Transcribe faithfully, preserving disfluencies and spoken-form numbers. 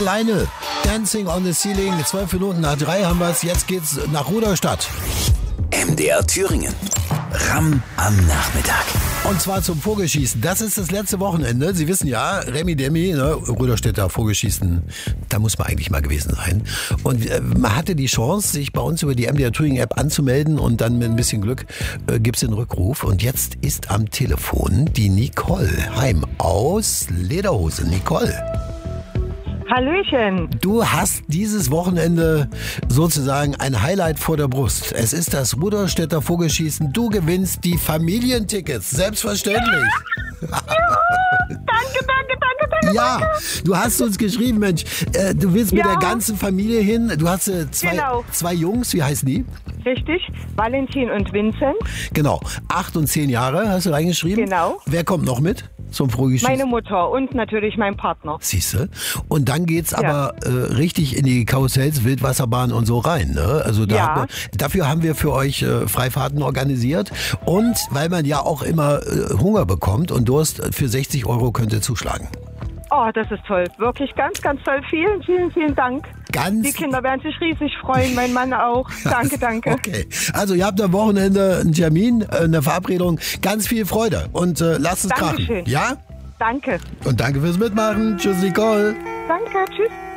alleine. Dancing on the Ceiling, zwölf Minuten nach drei haben wir es. Jetzt geht's nach Rudolstadt. M D R Thüringen. Ram am Nachmittag. Und zwar zum Vogelschießen. Das ist das letzte Wochenende. Sie wissen ja, Remi Demi, ne, Rudolstädter Vogelschießen, da muss man eigentlich mal gewesen sein. Und äh, man hatte die Chance, sich bei uns über die M D R Thüringen App anzumelden und dann mit ein bisschen Glück äh, gibt's den Rückruf. Und jetzt ist am Telefon die Nicole Heim aus Lederhose. Nicole. Hallöchen. Du hast dieses Wochenende sozusagen ein Highlight vor der Brust. Es ist das Rudolstädter Vogelschießen. Du gewinnst die Familientickets. Selbstverständlich. Ja, danke, danke, danke, danke. Ja, du hast uns geschrieben, Mensch, äh, du willst mit Ja. der ganzen Familie hin. Du hast äh, zwei, Genau. zwei Jungs, wie heißen die? Richtig, Valentin und Vincent. Genau, acht und zehn Jahre hast du reingeschrieben. Genau. Wer kommt noch mit zum Vogelschießen? Meine Mutter und natürlich mein Partner. Siehste. Und dann geht's Ja. aber äh, richtig in die Karussells, Wildwasserbahn und so rein. Ne? Also da Ja. hat man, dafür haben wir für euch äh, Freifahrten organisiert. Und weil man ja auch immer äh, Hunger bekommt und Durst, für sechzig Euro könnt ihr zuschlagen. Oh, das ist toll. Wirklich ganz, ganz toll. Vielen, vielen, vielen Dank. Ganz Die Kinder werden sich riesig freuen, mein Mann auch. Danke, danke. Okay, also ihr habt am Wochenende einen Termin, äh, eine Verabredung. Ganz viel Freude und äh, lasst es krachen. Dankeschön. Ja? Danke. Und danke fürs Mitmachen. Tschüss, Nicole. Danke, tschüss.